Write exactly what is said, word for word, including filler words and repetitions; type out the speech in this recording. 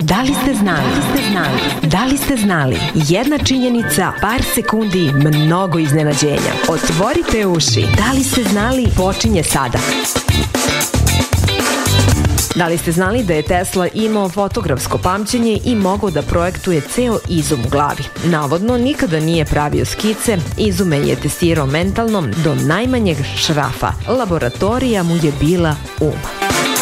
Da li ste znali? Da li ste znali? Da li ste znali? Jedna činjenica, par sekundi, mnogo iznenađenja. Otvorite uši. Da li ste znali? Počinje sada. Da li ste znali da je Tesla imao fotografsko pamćenje i mogao da projektuje ceo izum u glavi? Navodno, nikada nije pravio skice, izume je testirao mentalno do najmanjeg šrafa. Laboratorija mu je bila um.